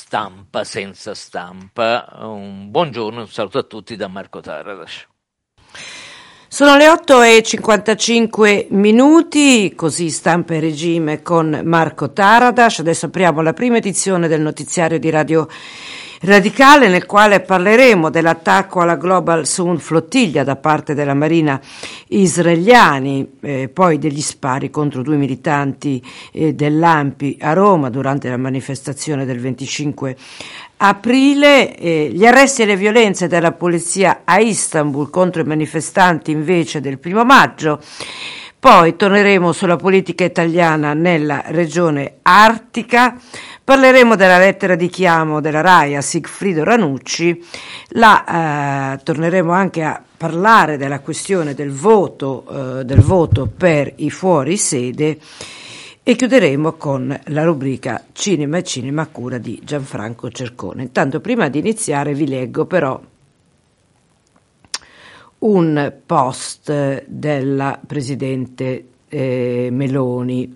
Stampa senza stampa. Un buongiorno, un saluto a tutti da Marco Taradas. Sono le 8:55, così Stampa e Regime con Marco Taradas. Adesso apriamo la prima edizione del notiziario di Radio Radicale, nel quale parleremo dell'attacco alla Global Sun Flottiglia da parte della Marina israeliani, poi degli spari contro 2 militanti dell'ANPI a Roma durante la manifestazione del 25 aprile, gli arresti e le violenze della polizia a Istanbul contro i manifestanti invece del 1 maggio. Poi torneremo sulla politica italiana nella regione artica, parleremo della lettera di chiamo della RAI a Sigfrido Ranucci, torneremo anche a parlare della questione del voto per i fuori sede e chiuderemo con la rubrica Cinema e Cinema a cura di Gianfranco Cercone. Intanto, prima di iniziare, vi leggo però un post della Presidente Meloni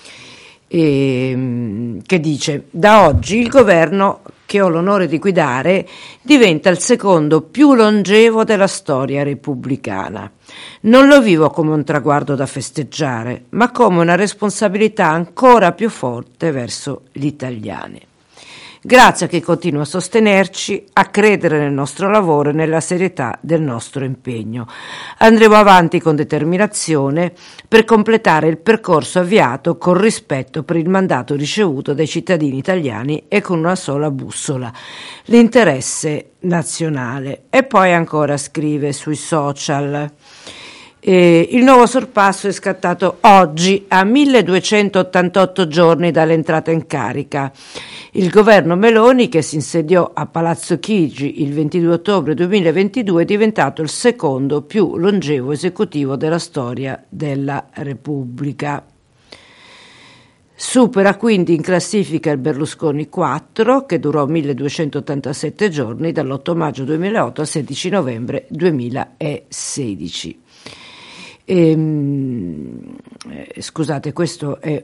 che dice: da oggi il governo che ho l'onore di guidare diventa il secondo più longevo della storia repubblicana. Non lo vivo come un traguardo da festeggiare, ma come una responsabilità ancora più forte verso gli italiani. Grazie a chi continua a sostenerci, a credere nel nostro lavoro e nella serietà del nostro impegno. Andremo avanti con determinazione per completare il percorso avviato con rispetto per il mandato ricevuto dai cittadini italiani e con una sola bussola: l'interesse nazionale. E poi ancora scrive sui social: il nuovo sorpasso è scattato oggi a 1288 giorni dall'entrata in carica. Il governo Meloni, che si insediò a Palazzo Chigi il 22 ottobre 2022, è diventato il secondo più longevo esecutivo della storia della Repubblica. Supera quindi in classifica il Berlusconi 4, che durò 1287 giorni dall'8 maggio 2008 al 16 novembre 2016. Scusate, questo è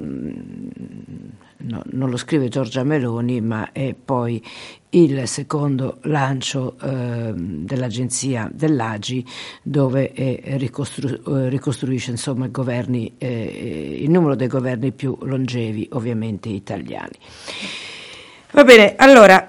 non lo scrive Giorgia Meloni, ma è poi il secondo lancio dell'agenzia dell'AGI, dove ricostruisce insomma il numero dei governi più longevi, ovviamente italiani. Va bene, allora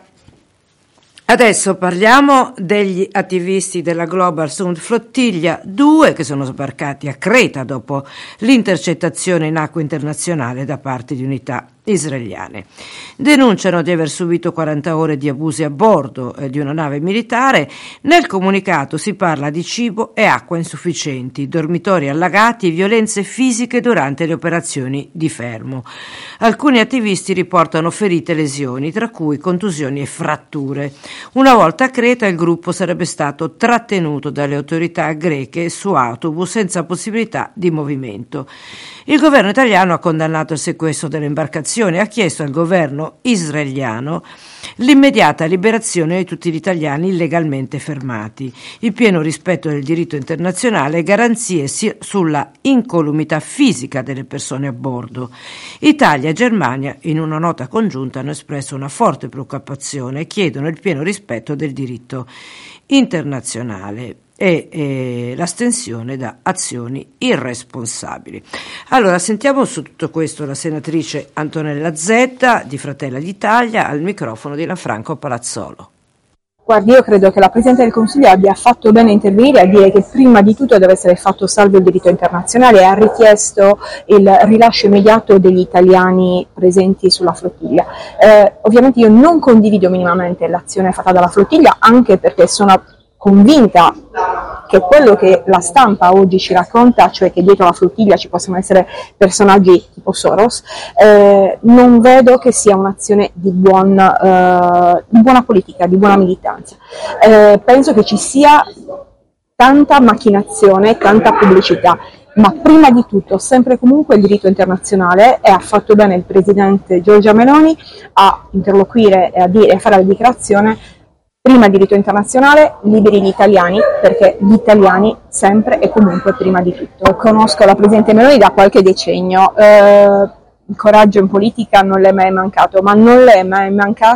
adesso parliamo degli attivisti della Global Sun Flottiglia 2 che sono sbarcati a Creta dopo l'intercettazione in acque internazionali da parte di unità israeliane. Denunciano di aver subito 40 ore di abusi a bordo di una nave militare. Nel comunicato si parla di cibo e acqua insufficienti, dormitori allagati e violenze fisiche durante le operazioni di fermo. Alcuni attivisti riportano ferite e lesioni, tra cui contusioni e fratture. Una volta a Creta il gruppo sarebbe stato trattenuto dalle autorità greche su autobus senza possibilità di movimento. Il governo italiano ha condannato il sequestro delle imbarcazioni e ha chiesto al governo israeliano l'immediata liberazione di tutti gli italiani illegalmente fermati, il pieno rispetto del diritto internazionale e garanzie sulla incolumità fisica delle persone a bordo. Italia e Germania, in una nota congiunta, hanno espresso una forte preoccupazione e chiedono il pieno rispetto del diritto internazionale e l'astensione da azioni irresponsabili. Allora, sentiamo su tutto questo la senatrice Antonella Zetta di Fratelli d'Italia al microfono di Lanfranco Palazzolo. Guardi, io credo che la Presidente del Consiglio abbia fatto bene a intervenire, a dire che prima di tutto deve essere fatto salvo il diritto internazionale, e ha richiesto il rilascio immediato degli italiani presenti sulla flottiglia. Ovviamente io non condivido minimamente l'azione fatta dalla flottiglia, anche perché sono convinta che quello che la stampa oggi ci racconta, cioè che dietro la flottiglia ci possono essere personaggi tipo Soros, non vedo che sia un'azione di buona politica, di buona militanza. Penso che ci sia tanta macchinazione, tanta pubblicità, ma prima di tutto sempre e comunque il diritto internazionale, e ha fatto bene il Presidente Giorgia Meloni a interloquire e a fare la dichiarazione: prima diritto internazionale, liberi gli italiani, perché gli italiani sempre e comunque prima di tutto. Conosco la Presidente Meloni da qualche decennio, il coraggio in politica non le è mai mancato, ma non le è mai mancato